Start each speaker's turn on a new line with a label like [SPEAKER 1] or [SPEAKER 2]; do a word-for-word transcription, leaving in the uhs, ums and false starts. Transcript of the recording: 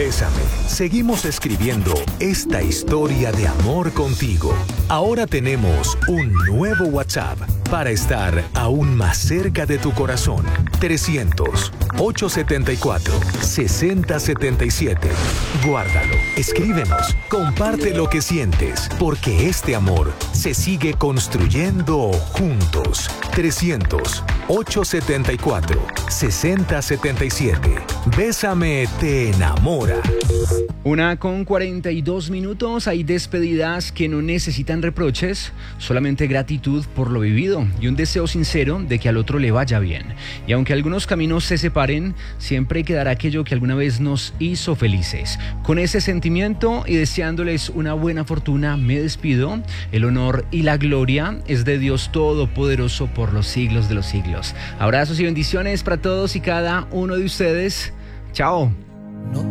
[SPEAKER 1] Bésame. Seguimos escribiendo esta historia de amor contigo. Ahora tenemos un nuevo WhatsApp para estar aún más cerca de tu corazón. trescientos, ochocientos setenta y cuatro, sesenta setenta y siete. Guárdalo, escríbenos, comparte lo que sientes, porque este amor se sigue construyendo juntos. trescientos, ochocientos setenta y cuatro, sesenta setenta y siete. Bésame te enamora.
[SPEAKER 2] Una con cuarenta y dos minutos. Hay despedidas que no necesitan reproches, solamente gratitud por lo vivido y un deseo sincero de que al otro le vaya bien. Y aunque algunos caminos se separen, siempre quedará aquello que alguna vez nos hizo felices. Con ese sentimiento y deseándoles una buena fortuna, me despido. El honor y la gloria es de Dios Todopoderoso por los siglos de los siglos. Abrazos y bendiciones para todos y cada uno de ustedes. Chao.
[SPEAKER 3] No